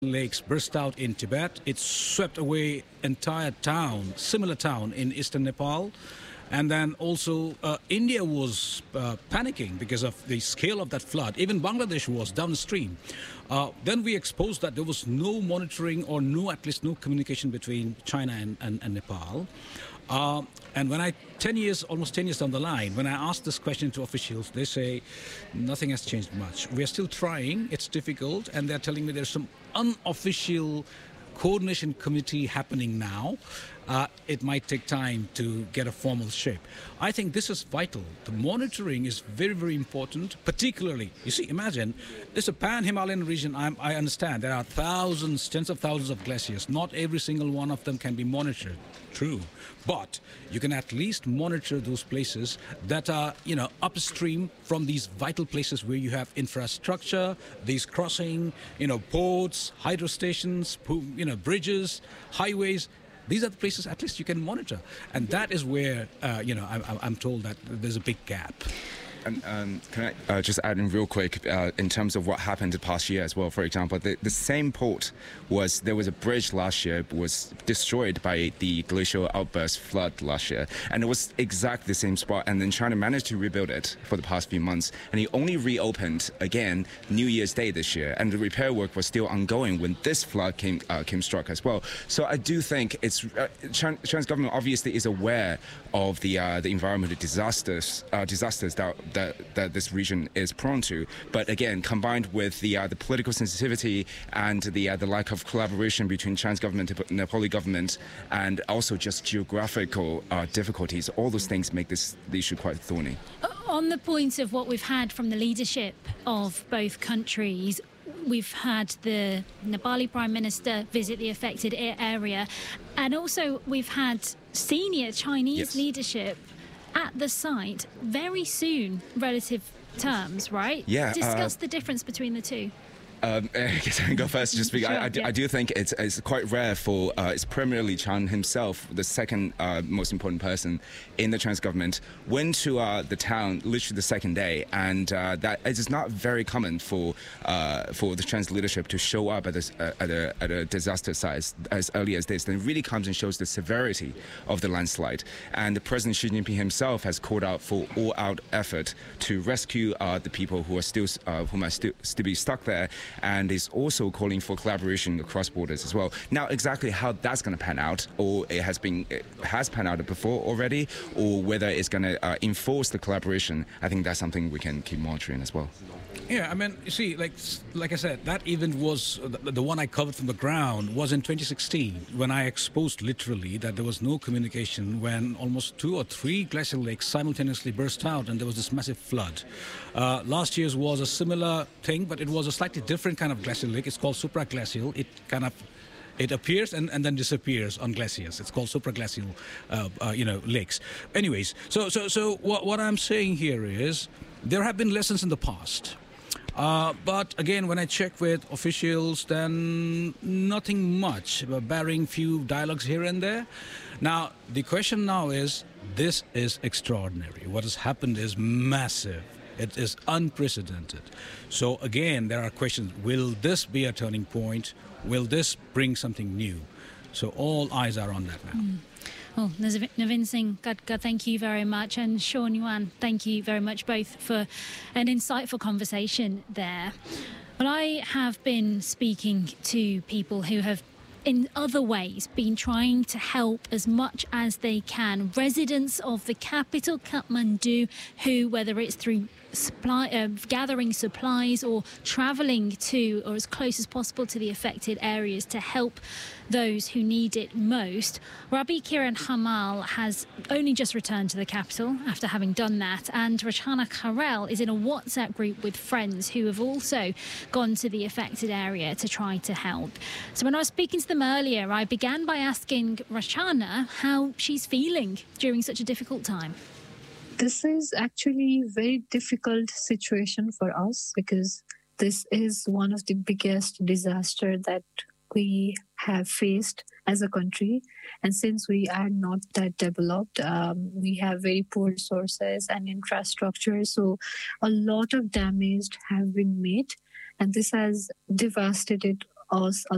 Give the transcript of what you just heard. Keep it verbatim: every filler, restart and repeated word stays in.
lakes burst out in Tibet. It swept away entire town, similar town in eastern Nepal. And then also uh, India was uh, panicking because of the scale of that flood. Even Bangladesh was downstream. Uh, then we exposed that there was no monitoring or no, at least no communication between China and, and, and Nepal. Uh, and when I, ten years, almost ten years down the line, when I asked this question to officials, they say nothing has changed much. We are still trying, it's difficult, and they're telling me there's some unofficial coordination committee happening now. Uh, it might take time to get a formal shape. I think this is vital. The monitoring is very, very important, particularly, you see, imagine, this is a pan-Himalayan region. I'm, I understand there are thousands, tens of thousands of glaciers. Not every single one of them can be monitored, true. But you can at least monitor those places that are, you know, upstream from these vital places where you have infrastructure, these crossing, you know, ports, hydro stations, you know, bridges, highways. These are the places at least you can monitor. And that is where, uh, you know, I, I'm told that there's a big gap. And um, can I uh, just add in real quick uh, in terms of what happened the past year as well? For example, the, the same port was, there was a bridge last year was destroyed by the glacial outburst flood last year. And it was exactly the same spot. And then China managed to rebuild it for the past few months. And it only reopened again New Year's Day this year. And the repair work was still ongoing when this flood came uh, came struck as well. So I do think it's uh, China, China's government obviously is aware of the uh, the environmental disasters uh, disasters that That, that this region is prone to, but again, combined with the uh, the political sensitivity and the uh, the lack of collaboration between China's government, the Nepali government, and also just geographical uh, difficulties, all those things make this the issue quite thorny. On the point of what we've had from the leadership of both countries, we've had the Nepali Prime Minister visit the affected area, and also we've had senior Chinese yes. leadership at the site very soon, relative terms, right? Yeah. Discuss uh, the difference between the two. Um, I guess I can go first. Just because sure, I, I, do, yeah. I do think it's, it's quite rare for uh, it's Premier Li Qiang himself, the second uh, most important person in the Chinese government, went to uh, the town literally the second day, and uh, that it is not very common for uh, for the Chinese leadership to show up at, this, uh, at, a, at a disaster site as early as this. Then it really comes and shows the severity of the landslide. And the President Xi Jinping himself has called out for all-out effort to rescue uh, the people who are still uh, who might still, still be stuck there. And is also calling for collaboration across borders as well. Now, exactly how that's going to pan out, or it has been it has panned out before already, or whether it's going to uh, enforce the collaboration, I think that's something we can keep monitoring as well. Yeah, I mean, you see, like like I said, that event was, the, the one I covered from the ground was in twenty sixteen, when I exposed literally that there was no communication when almost two or three glacial lakes simultaneously burst out and there was this massive flood. Uh, last year's was a similar thing, but it was a slightly different kind of glacial lake. It's called supraglacial. It kind of It appears and, and then disappears on glaciers. It's called supraglacial, uh, uh, you know, lakes. Anyways, so so so what, what I'm saying here is there have been lessons in the past. Uh, but again, when I check with officials, then nothing much, barring few dialogues here and there. Now, the question now is, this is extraordinary. What has happened is massive. It is unprecedented. So again, there are questions. Will this be a turning point? Will this bring something new? So all eyes are on that now. Mm. Well, Navin Singh Gadkar, thank you very much. And Sean Yuan, thank you very much both for an insightful conversation there. Well, I have been speaking to people who have in other ways been trying to help as much as they can. Residents of the capital, Kathmandu, who, whether it's through supply, uh, gathering supplies or travelling to or as close as possible to the affected areas to help those who need it most. Rabi Kiran Hamal has only just returned to the capital after having done that, and Rachana Karel is in a WhatsApp group with friends who have also gone to the affected area to try to help. So when I was speaking to them earlier, I began by asking Rachana how she's feeling during such a difficult time. This is actually a very difficult situation for us because this is one of the biggest disasters that we have faced as a country. And since we are not that developed, um, we have very poor resources and infrastructure. So a lot of damage have been made. And this has devastated us a